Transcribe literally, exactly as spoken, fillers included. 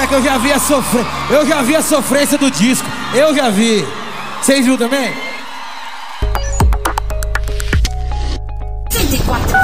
moleque, eu já vi a sofrência. Eu já vi a sofrência do disco. Eu já vi. Vocês viram também? vinte e quatro